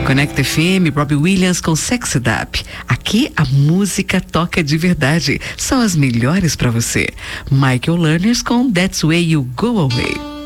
Connect FM, Robbie Williams com Sex It Up. Aqui a música toca de verdade. São as melhores pra você. Michael Learners com That's Way You Go Away.